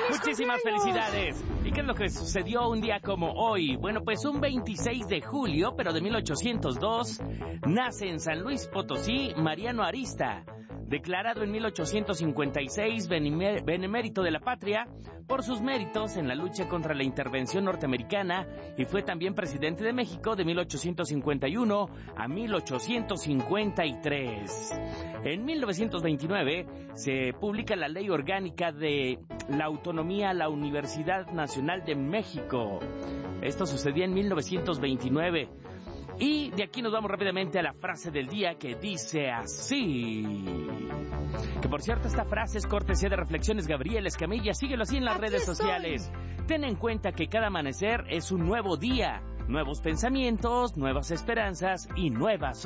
Muchísimas felicidades. ¿Y qué es lo que sucedió un día como hoy? Bueno, pues un 26 de julio, pero de 1802, nace en San Luis Potosí Mariano Arista, declarado en 1856 benemérito de la patria por sus méritos en la lucha contra la intervención norteamericana, y fue también presidente de México de 1851 a 1853. En 1929 se publica la Ley Orgánica de la Autonomía a la Universidad Nacional de México. Esto sucedía en 1929. Y de aquí nos vamos rápidamente a la frase del día, que dice así. Que por cierto, esta frase es cortesía de Reflexiones Gabriel Escamilla. Síguelo así en las redes sociales. Ten en cuenta que cada amanecer es un nuevo día. Nuevos pensamientos, nuevas esperanzas y nuevas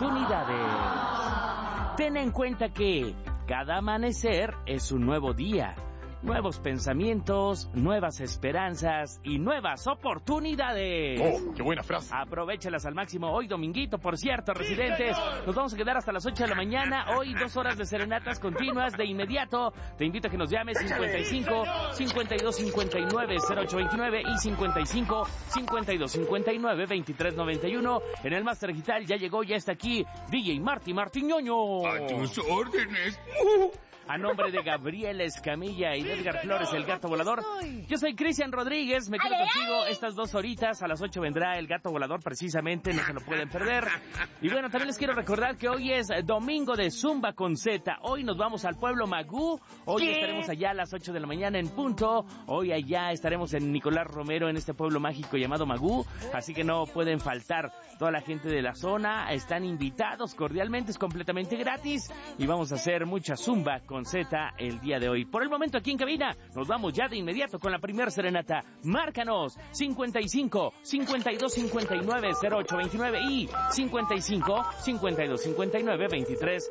oportunidades. Ten en cuenta que cada amanecer es un nuevo día. Nuevos pensamientos, nuevas esperanzas y nuevas oportunidades. ¡Oh, qué buena frase! Aprovéchalas al máximo hoy dominguito, por cierto, residentes. Nos vamos a quedar hasta las 8 de la mañana. Hoy 2 horas de serenatas continuas de inmediato. Te invito a que nos llames 55 52 59 0829 y 55 52 59 23 91. En el Máster Digital ya llegó, ya está aquí DJ Martiñoño. ¡A tus órdenes! A nombre de Gabriel Escamilla y de Edgar Flores, el Gato Volador, yo soy Cristian Rodríguez, me quedo contigo estas 2 horitas. A las 8 vendrá el Gato Volador, precisamente, no se lo pueden perder. Y bueno, también les quiero recordar que hoy es domingo de Zumba con Z. Hoy nos vamos al pueblo Magú, hoy estaremos allá a las 8 de la mañana en punto. Hoy allá estaremos en Nicolás Romero, en este pueblo mágico llamado Magú, así que no pueden faltar. Toda la gente de la zona están invitados cordialmente, es completamente gratis y vamos a hacer mucha Zumba con Z el día de hoy. Por el momento aquí en cabina, nos vamos ya de inmediato con la primera serenata. Márcanos 55 52 59 0829 y 55 52 59 23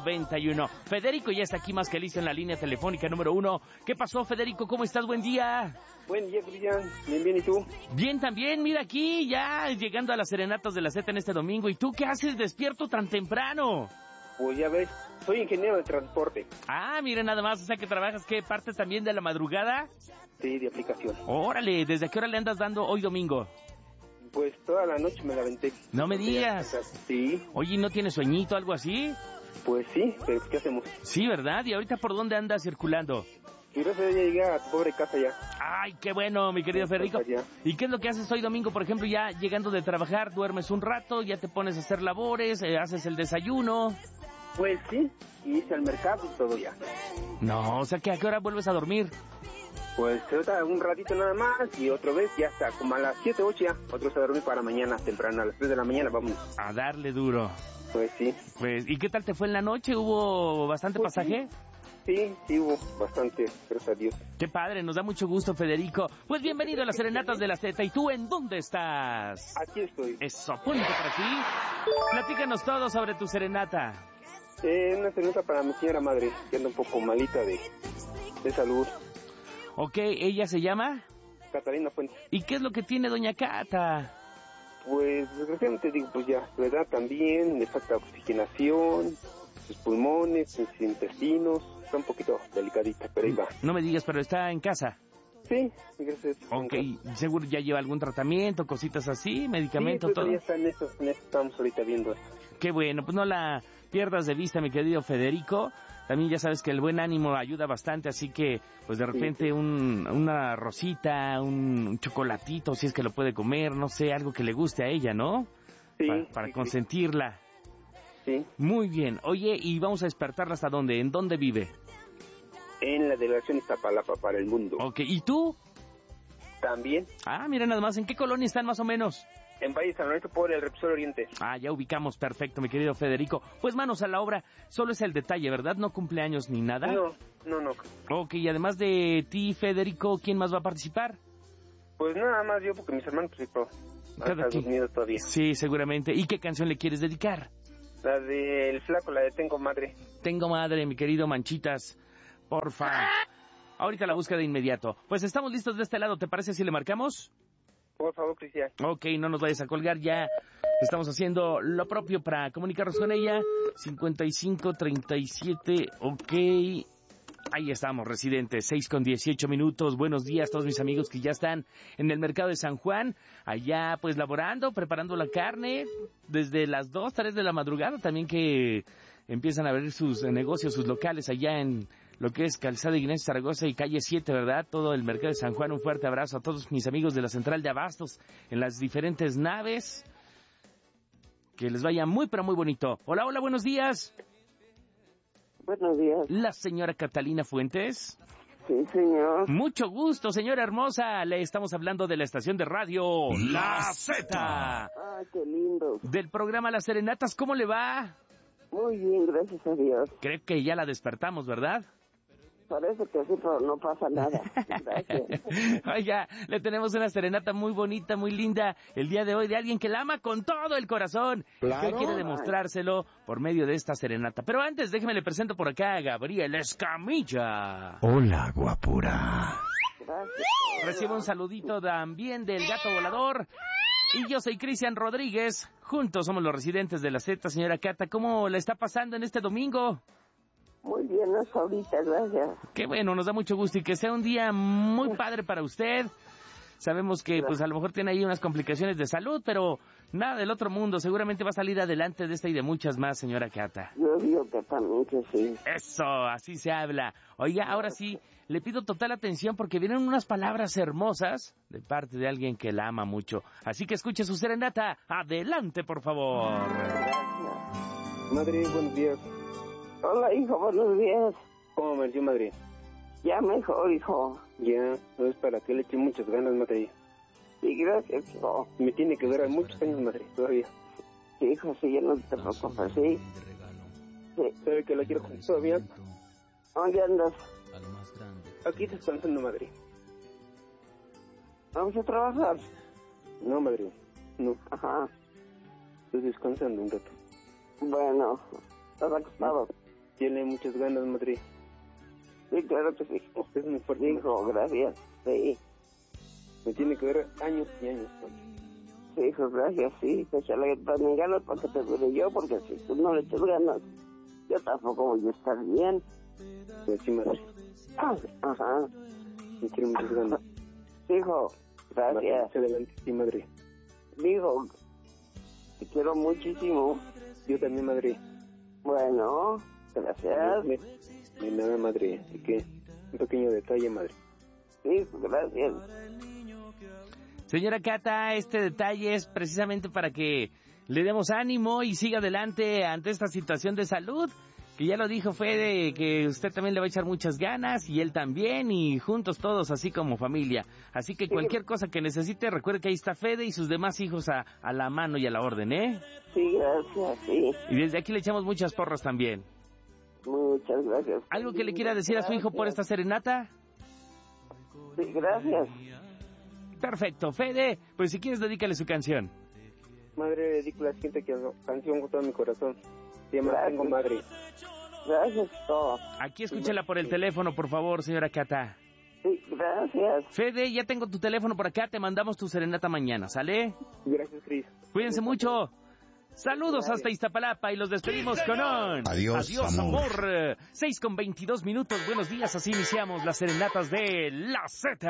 91. Federico ya está aquí más que listo en la línea telefónica número 1. ¿Qué pasó, Federico? ¿Cómo estás? Buen día. Buen día, Cristian. Bien, ¿y tú? Bien también, mira aquí, ya llegando a las serenatas de la Z en este domingo. ¿Y tú qué haces despierto tan temprano? Pues ya ves, soy ingeniero de transporte. Ah, mira nada más, o sea que trabajas, ¿qué parte también de la madrugada? Sí, de aplicación. Órale, ¿desde qué hora le andas dando hoy domingo? Pues toda la noche me la aventé. No me digas. Sí. Oye, ¿no tienes sueñito, algo así? Pues sí, pero ¿qué hacemos? Sí, ¿verdad? ¿Y ahorita por dónde andas circulando? Y gracias a Dios ya llegué a tu pobre casa ya. Ay, qué bueno, mi querido Federico. ¿Y qué es lo que haces hoy domingo? Por ejemplo, ya llegando de trabajar, duermes un rato, ya te pones a hacer labores, haces el desayuno. Pues sí, y hice al mercado y todo ya. No, o sea, que ¿a qué hora vuelves a dormir? Pues ahorita un ratito nada más y otra vez ya está, como a las 7, 8 ya. Otro se va a dormir para mañana temprano, a las 3 de la mañana vamos. A darle duro. Pues sí. Pues, ¿y qué tal te fue en la noche? ¿Hubo bastante pasaje? Sí, hubo bastante, gracias a Dios. Qué padre, nos da mucho gusto, Federico. Pues bienvenido a las serenatas de la Z. ¿Y tú en dónde estás? Aquí estoy. Eso, punto para ti. Platícanos todo sobre tu serenata. Una serenata para mi señora madre, que anda un poco malita de salud. Ok, ¿ella se llama? Catalina Fuentes. ¿Y qué es lo que tiene doña Cata? Pues, desgraciadamente digo, pues ya, su edad también, le falta oxigenación, sus pulmones, sus intestinos, está un poquito delicadita, pero ahí va. No me digas, pero está en casa. Sí, gracias. Ok, ¿seguro ya lleva algún tratamiento, cositas así, medicamento, sí, todo? Sí, ya está en eso estamos ahorita viendo eso. Qué bueno, pues no la pierdas de vista, mi querido Federico. También ya sabes que el buen ánimo ayuda bastante, así que pues de repente una rosita, un chocolatito, si es que lo puede comer, no sé, algo que le guste a ella, ¿no? Sí. Para consentirla. Sí. Muy bien. Oye, ¿y vamos a despertarla hasta dónde? ¿En dónde vive? En la delegación Iztapalapa para el mundo. Ok, ¿y tú? También. Ah, mira nada más, ¿en qué colonia están más o menos? En Valle San Lorenzo por el Repsol Oriente. Ah, ya ubicamos, perfecto, mi querido Federico. Pues manos a la obra, solo es el detalle, ¿verdad? ¿No cumpleaños ni nada? No. Ok, y además de ti, Federico, ¿quién más va a participar? Pues nada más yo, porque mis hermanos pues están dormidos todavía. Sí, seguramente. ¿Y qué canción le quieres dedicar? La del flaco, la de Tengo Madre. Tengo madre, mi querido Manchitas, porfa. Ahorita la busca de inmediato. Pues estamos listos de este lado, ¿te parece si le marcamos? Por favor, Cristian. Ok, no nos vayas a colgar, ya estamos haciendo lo propio para comunicarnos con ella. 5537, ok. Ahí estamos, residentes, 6:18. Buenos días a todos mis amigos que ya están en el mercado de San Juan, allá pues laborando, preparando la carne, desde las 2, 3 de la madrugada, también que empiezan a abrir sus negocios, sus locales allá en lo que es Calzada Ignacio Zaragoza y calle 7, ¿verdad? Todo el mercado de San Juan, un fuerte abrazo a todos mis amigos de la central de abastos en las diferentes naves. Que les vaya muy, pero muy bonito. Hola, hola, buenos días. Buenos días. La señora Catalina Fuentes. Sí, señor. Mucho gusto, señora hermosa. Le estamos hablando de la estación de radio La Z. Ah, qué lindo. Del programa Las Serenatas, ¿cómo le va? Muy bien, gracias a Dios. Creo que ya la despertamos, ¿verdad? Parece que sí, pero no pasa nada. Gracias. Oiga, le tenemos una serenata muy bonita, muy linda, el día de hoy, de alguien que la ama con todo el corazón. Claro. Que quiere demostrárselo por medio de esta serenata. Pero antes, déjeme le presento por acá a Gabriel Escamilla. Hola, guapura. Gracias. Recibo un saludito también del Gato Volador. Y yo soy Cristian Rodríguez. Juntos somos los residentes de la Z. Señora Cata, ¿cómo la está pasando en este domingo? Muy bien, hasta ahorita, gracias. Qué bueno, nos da mucho gusto y que sea un día muy padre para usted. Sabemos que pues a lo mejor tiene ahí unas complicaciones de salud, pero nada del otro mundo. Seguramente va a salir adelante de esta y de muchas más, señora Cata. Yo digo que también que sí. Eso, así se habla. Oiga, ahora sí, le pido total atención porque vienen unas palabras hermosas de parte de alguien que la ama mucho. Así que escuche su serenata. Adelante, por favor. Gracias. Madre, buenos días. Hola, hijo, buenos días. ¿Cómo amaneció, madre? Ya mejor, hijo. Ya, no es para que le eche muchas ganas, madre. Sí, gracias, hijo. Me tiene que durar muchos años, madre, todavía. Sí, hijo, sí, ya no te preocupes, sí. Sí. ¿Sabe que la quiero todavía? ¿Dónde andas? Aquí descansando, madre. ¿Vamos a trabajar? No, madre, no. Ajá. Estoy descansando un rato. Bueno, ¿estás acostado? Tiene muchas ganas, madre. Sí, claro que sí. Usted es muy fuerte. Hijo, gracias. Sí. Me tiene que durar años y años, madre. Sí, hijo, gracias, sí. Échale también ganas para que te dure yo, porque si tú no le echas ganas, yo tampoco voy a estar bien. Pues sí, madre. Ajá. Me tiene muchas ganas. Hijo, gracias. Más adelante, sí, madre. Hijo, te quiero muchísimo. Yo también, madre. Bueno, gracias. De nada, madre. Así que, un pequeño detalle, madre. Hijo, gracias. Señora Cata, este detalle es precisamente para que le demos ánimo y siga adelante ante esta situación de salud, que ya lo dijo Fede, que usted también le va a echar muchas ganas y él también, y juntos todos así como familia. Así que cualquier cosa que necesite, recuerde que ahí está Fede y sus demás hijos a la mano y a la orden, ¿eh? Sí, gracias, sí. Y desde aquí le echamos muchas porras también. Muchas gracias. ¿Algo que le quiera decir a su hijo por esta serenata? Sí, gracias. Perfecto, Fede, pues si quieres dedícale su canción. Madre, le dedico la siguiente canción con todo mi corazón. Se llama Gracias. Tengo Madre. Gracias, todo. Aquí escúchela por el teléfono, por favor, señora Cata. Sí, gracias. Fede, ya tengo tu teléfono por acá, te mandamos tu serenata mañana, ¿sale? Gracias, Cris. Cuídense mucho. Saludos hasta Iztapalapa y los despedimos con un... Adiós, amor. 6:22. Buenos días, así iniciamos las serenatas de La Z.